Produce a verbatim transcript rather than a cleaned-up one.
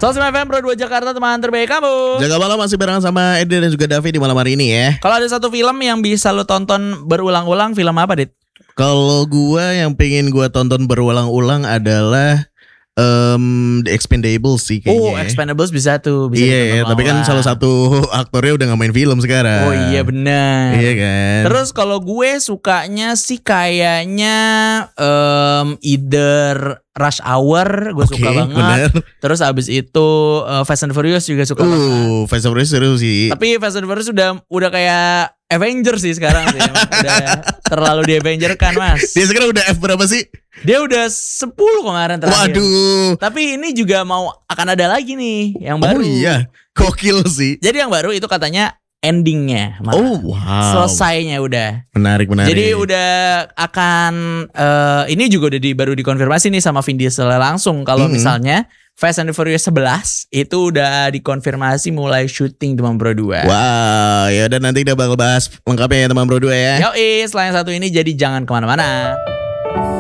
Soal F M Pro dua Jakarta, teman terbaik kamu. Jaga malam masih bareng sama Edi dan juga Davi di malam hari ini ya. Kalau ada satu film yang bisa lo tonton berulang-ulang, film apa, Dit? Kalau gua yang pengen gua tonton berulang-ulang adalah um, The Expendables sih kayaknya. Oh, Expendables bisa tuh, bisa iya, tapi kan salah satu aktornya udah gak main film sekarang. Oh iya benar. Iya kan. Terus kalau gue sukanya sih kayaknya um, either Rush Hour, gue Oke, suka banget. bener. Terus abis itu uh, Fast and Furious juga suka banget. Uh, Fast and Furious seru sih. Tapi Fast and Furious udah udah kayak Avengers sih sekarang sih. Emang udah terlalu di Avenger kan, Mas. Dia sekarang udah F berapa sih? Dia udah sepuluh kemarin terakhir. Waduh. Tapi ini juga mau akan ada lagi nih yang baru. Oh iya, gokil sih. Jadi yang baru itu katanya endingnya malah. Oh wow. Selesainya udah. Menarik menarik. Jadi udah akan uh, ini juga udah di, baru dikonfirmasi nih sama Vin Diesel langsung kalau Hmm. misalnya Fast and Furious sebelas itu udah dikonfirmasi mulai syuting Teman Bro dua. Wow, ya udah nanti kita bakal bahas lengkapnya ya teman bro dua ya. Yoi, selain satu ini jadi jangan kemana-mana.